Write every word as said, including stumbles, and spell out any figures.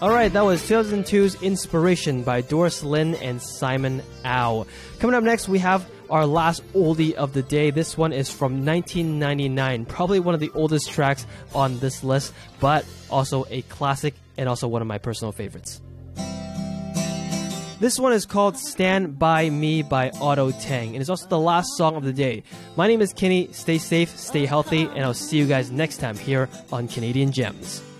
Alright, that was two thousand two's Inspiration by Doris Lynn and Simon Au. Coming up next, we have our last oldie of the day. This one is from nineteen ninety-nine, probably one of the oldest tracks on this list, but also a classic and also one of my personal favorites. This one is called Stand By Me by Otto Tang, and it's also the last song of the day. My name is Kenny. Stay safe, stay healthy, and I'll see you guys next time here on Canadian Gems.